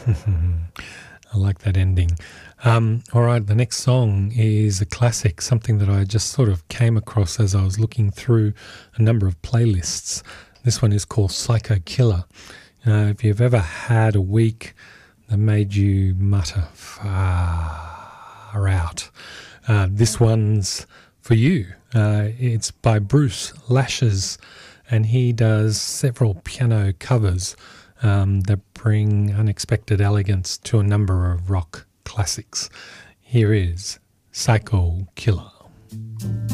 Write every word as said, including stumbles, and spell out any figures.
I like that ending. Um, all right, the next song is a classic, something that I just sort of came across as I was looking through a number of playlists. This one is called Psycho Killer. Uh, if you've ever had a week that made you mutter, far out, uh, this one's for you. Uh, it's by Bruce Lashes, and he does several piano covers um, that bring unexpected elegance to a number of rock classics. Here is Psycho Killer.